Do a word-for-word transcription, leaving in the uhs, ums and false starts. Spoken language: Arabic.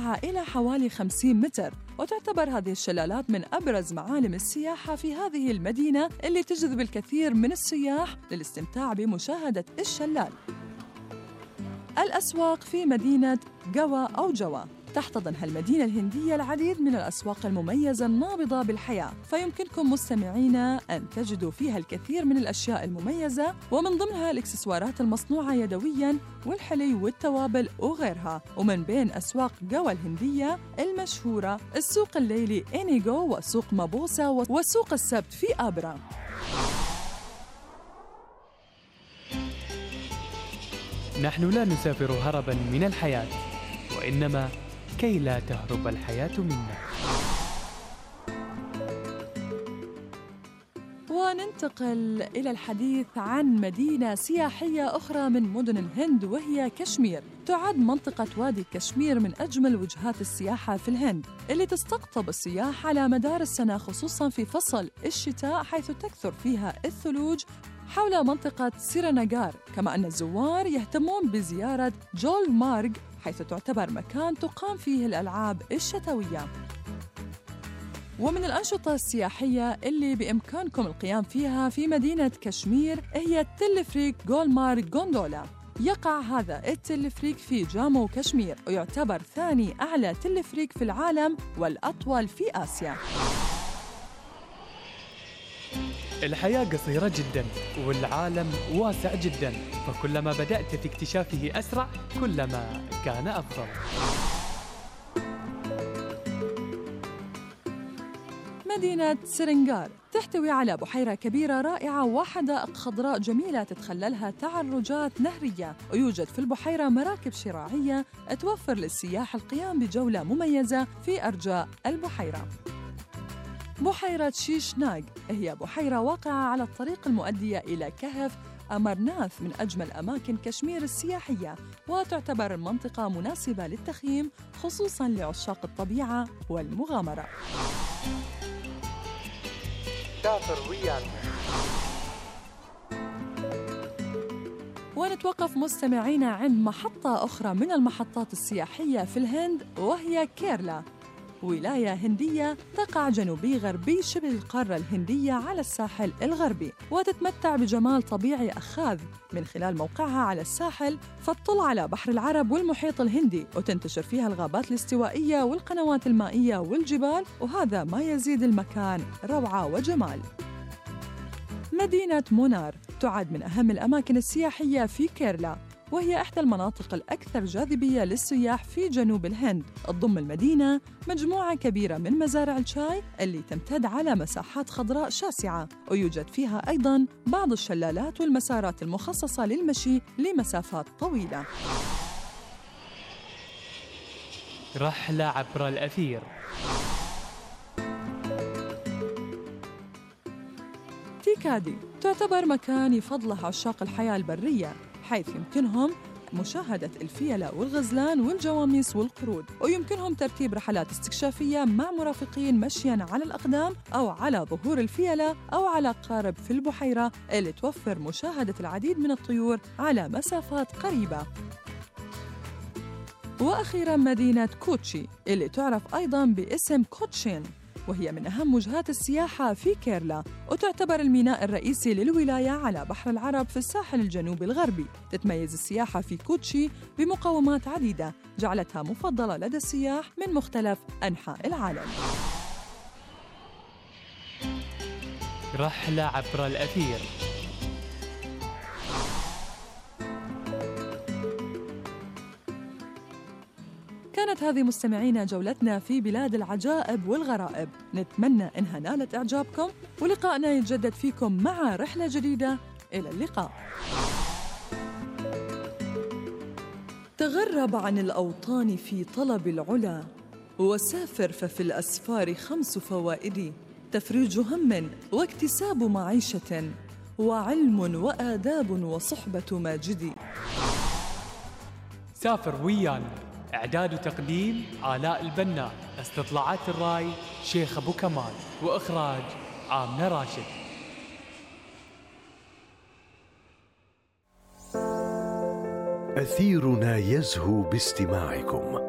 ارتفاعها إلى حوالي خمسين متر، وتعتبر هذه الشلالات من أبرز معالم السياحة في هذه المدينة اللي تجذب الكثير من السياح للاستمتاع بمشاهدة الشلال. الأسواق في مدينة جوا أو جوا. تحتضن هالمدينة الهندية العديد من الأسواق المميزة النابضة بالحياة، فيمكنكم مستمعينا أن تجدوا فيها الكثير من الأشياء المميزة، ومن ضمنها الإكسسوارات المصنوعة يدوياً والحلي والتوابل وغيرها. ومن بين أسواق جوا الهندية المشهورة السوق الليلي إنيغو وسوق مابوسا وسوق السبت في آبرا. نحن لا نسافر هرباً من الحياة، وإنما كي لا تهرب الحياة منا. وننتقل إلى الحديث عن مدينة سياحية أخرى من مدن الهند، وهي كشمير. تعد منطقة وادي كشمير من أجمل وجهات السياحة في الهند، اللي تستقطب السياح على مدار السنة، خصوصاً في فصل الشتاء حيث تكثر فيها الثلوج حول منطقة سيرينغار. كما أن الزوار يهتمون بزيارة جولمارغ، حيث تعتبر مكان تقام فيه الألعاب الشتوية. ومن الأنشطة السياحية اللي بإمكانكم القيام فيها في مدينة كشمير هي التلفريك جولمارغ غوندولا. يقع هذا التلفريك في جامو كشمير، ويعتبر ثاني أعلى تلفريك في العالم والأطول في آسيا. الحياة قصيرة جداً والعالم واسع جداً، فكلما بدأت في اكتشافه أسرع كلما كان أفضل. مدينة سرينغار تحتوي على بحيرة كبيرة رائعة وحدائق خضراء جميلة تتخللها تعرجات نهرية، ويوجد في البحيرة مراكب شراعية توفر للسياح القيام بجولة مميزة في أرجاء البحيرة. بحيرة شيشناغ هي بحيرة واقعة على الطريق المؤدية إلى كهف أمرناث، من أجمل أماكن كشمير السياحية، وتعتبر المنطقة مناسبة للتخييم خصوصاً لعشاق الطبيعة والمغامرة. سافر ويانا. ونتوقف مستمعينا عند محطة أخرى من المحطات السياحية في الهند، وهي كيرلا، ولاية هندية تقع جنوبي غربي شبه القارة الهندية على الساحل الغربي، وتتمتع بجمال طبيعي أخاذ من خلال موقعها على الساحل فالطل على بحر العرب والمحيط الهندي، وتنتشر فيها الغابات الاستوائية والقنوات المائية والجبال، وهذا ما يزيد المكان روعة وجمال. مدينة مونار تعد من أهم الأماكن السياحية في كيرلا، وهي إحدى المناطق الأكثر جاذبية للسياح في جنوب الهند. تضم المدينة مجموعة كبيرة من مزارع الشاي اللي تمتد على مساحات خضراء شاسعة، ويوجد فيها أيضاً بعض الشلالات والمسارات المخصصة للمشي لمسافات طويلة. رحلة عبر الأثير. تيكادي تعتبر مكان يفضله عشاق الحياة البرية، حيث يمكنهم مشاهدة الفيلة والغزلان والجواميس والقرود، ويمكنهم ترتيب رحلات استكشافية مع مرافقين مشياً على الأقدام أو على ظهور الفيلة أو على قارب في البحيرة اللي توفر مشاهدة العديد من الطيور على مسافات قريبة. وأخيراً مدينة كوتشي اللي تعرف أيضاً باسم كوتشين، وهي من أهم وجهات السياحة في كيرلا، وتعتبر الميناء الرئيسي للولاية على بحر العرب في الساحل الجنوبي الغربي. تتميز السياحة في كوتشي بمقومات عديدة جعلتها مفضلة لدى السياح من مختلف أنحاء العالم. رحلة عبر الأثير. كانت هذه مستمعينا جولتنا في بلاد العجائب والغرائب، نتمنى إنها نالت إعجابكم، ولقائنا يتجدد فيكم مع رحلة جديدة. إلى اللقاء. تغرب عن الأوطان في طلب العلا، وسافر ففي الأسفار خمس فوائد: تفريج هم واكتساب معيشة، وعلم وآداب وصحبة ماجد. سافر ويانا. إعداد وتقديم آلاء البناء، استطلاعات الراي شيخ أبو كمال، وإخراج آمنة راشد. أثيرنا يزهو باستماعكم.